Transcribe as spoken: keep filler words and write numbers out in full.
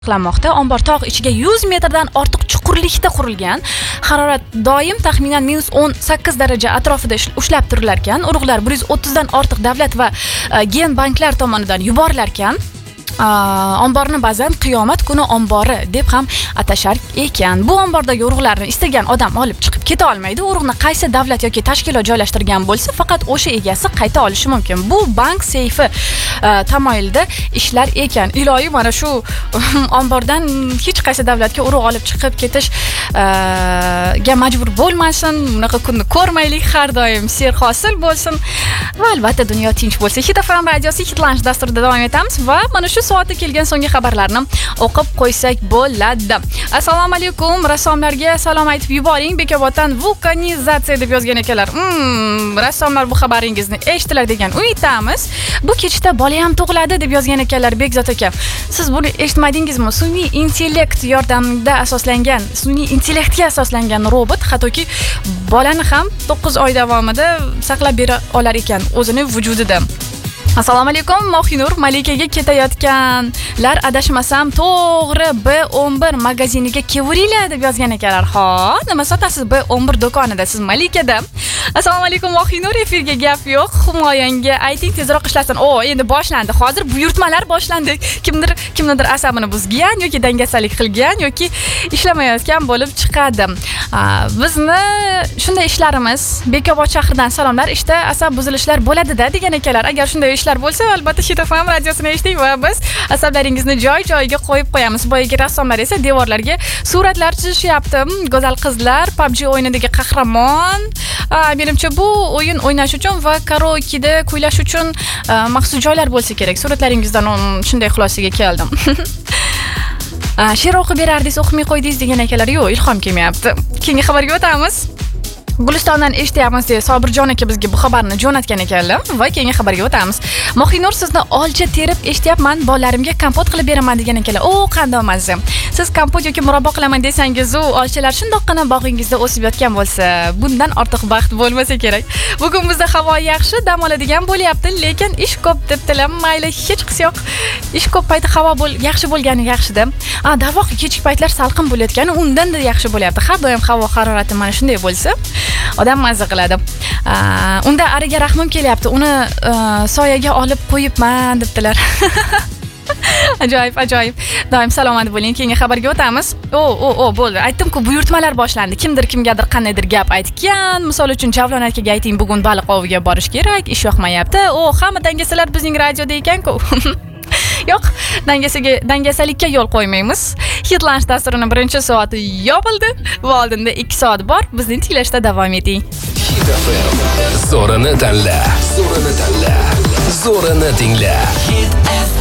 Qilinmoqda. Ombor tog' ichiga yuz metrdan ortiq chuqurlikda qurilgan. Harorat doim taxminan minus o'n sakkiz daraja atrofida ushlab turilar ekan. Urug'lar bir yuz o'ttiz dan ortiq davlat va gen banklar tomonidan yuborilar ekan. Omborni ba'zan qiyomat kuni ombori deb ham atashar ekan. Bu ombordagi urug'larni istagan odam olib chiqib keta olmaydi. Urug'ni qaysi davlat yoki tashkilot joylashtirgan bo'lsa, faqat o'sha egasi qayta olishi mumkin. Bu bank seyfi tamoyilida ishlar ekan. Iloyi mana shu ombordan hech qaysi davlatga urug' olib chiqib ketish ga majbur bo'lmasin. Bunaqa kunni ko'rmaylik, har doim serhosil bo'lsin va albatta dunyo tinch bo'lsa. Hit F M radiosi Hitlanch dasturida davom etamiz va mana shu soatda kelgan so'nggi xabarlarni o'qib qo'ysak bo'ladi. Assalomu alaykum, rassomlarga salom aytib yuboring. Bekoboddan vulkanizatsiya deb yozgan ekanlar. Hmm, rassomlar bu xabaringizni eshitdilar degan umidamiz. Bu kechda bola ham tug'iladi deb yozgan ekanlar Bekzod aka. Siz buni eshitmadingizmi? Sun'iy intellekt yordamida asoslangan, sun'iy intellektga asoslangan robot hattoki bolani ham to'qqiz oy davomida saqlab bera olar ekan o'zini vujudida. Assalomu alaykum, Mohinur Malikaga ketayotganlar adashmasam to'g'ri B o'n bir magaziniga kevuringlar deb yozgan ekanlar. Ha, nima sotasiz B o'n bir do'konida siz Malikada? Assalomu alaykum Mohinur, efirga gap yo'q. Humoyonga ayting tezroq ishlasin. O, endi boshlandi. Hozir buyurtmalar boshlandi. Kimdir kimnidir asabini buzgan yoki dangasalik qilgan yoki ishlamayotgan bo'lib chiqadi. Bizni shunday ishlarimiz Bekobod shahridan salomlar. Ishda asab buzilishlar bo'ladi-da degan ekanlar. Agar shunday ishlar bo'lsa, albatta Hit F M radiosini eshiting va biz asablaringizni joy-joyiga qo'yib qo'yamiz. Boyagi rassomlar esa devorlarga suratlar chizishyapti. Go'zal qizlar, P U B G o'yinidagi qahramon. Menimcha bu o'yin o'ynash uchun va karaoke'da kuylash uchun maxsus joylar bo'lsa kerak. Suratlaringizdan shunday xulosaga keldim. She'r o'qib berardingiz, o'qimay qo'ydingiz degan ekanlar. Yo'q, ilhom kelmayapti. Keyingi xabarga o'tamiz. Gulistondan eshityapmiz deya Sobirjon aka bizga bu xabarni jo'natgan ekanlar va keyingi xabarga o'tamiz. Mohinur sizni olcha terib eshityapman, bolalarimga kompot qilib beraman degan ekanlar. O, qanday mazza. Siz kompot yoki murabbo qilaman desangiz, u olchalar shundoqqina bog'ingizda o'sib yotgan bo'lsa, bundan ortiq baxt bo'lmasa kerak. Bugun bizda havo yaxshi, dam oladigan bo'lyapti, lekin ish ko'p debdilar. Mayli, hech qisi yo'q. Ish ko'p payti havo bo'l yaxshi bo'lgani yaxshida. A, darvoqe kechki paytlar salqin bo'layotgani undan-da yaxshi bo'lyapti. Har doim havo harorati mana shunday bo'lsa, odam mazza qiladi. Unda ariga rahmim kelyapti. Uni soyaga olib qo'yibman debdilar. Ajoyib, ajoyib. Doim salomat bo'ling. Keyingi xabarga o'tamiz. O, o, o, bo'ldi. Aytdim-ku, buyurtmalar boshlandi. Kimdir kimgadir qandaydir gap aytgan. Misol uchun Javlon akaga ayting, bugun baliq oviga borish kerak, ish yoqmayapti. O, hamma dangasalar bizning radioda ekan-ku. Yo'q, dangasaga dangasalikka yo'l qo'ymaymiz. Hitlanch dasturining birinchi soati yopildi va oldinda ikki soat bor. Bizni tinglashda davom eting. Hit F M. Zo'rini tanla, zo'rini tanla, zo'rini tingla. Hit F M.